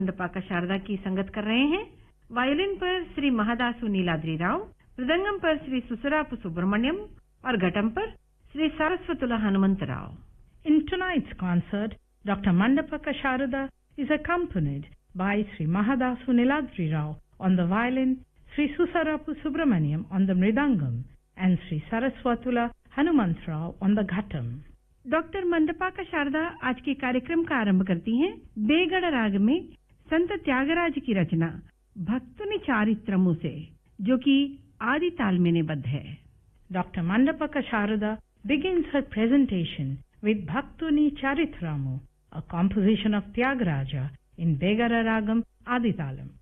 मंडपाका शारदा की संगत कर रहे हैं। वायोलिन पर श्री महादासु नीलाद्री राव, मृदंगम पर श्री सुसरापु सुब्रमण्यम और घटम पर Shri सारस्वतुला Hanumant Rao. In tonight's concert, Dr. Mandapaka Sharada is accompanied by Sri Mahadasu Niladri Rao on the violin, Sri Susarapu Subramaniam on the mridangam, and Sri Saraswatula Hanumant Rao on the ghatam. Doctor मंडपाका Sharda आज के कार्यक्रम का आरंभ करती हैं बेगड़ राग में संत त्यागराज की रचना भक्तुनि चारित्रमु से, जो कि आदि ताल में निबद्ध है. Dr. Mandapaka Sharada begins her presentation with Bhaktuni Charitramu, a composition of Tyagaraja in Begara Ragam Aditalam.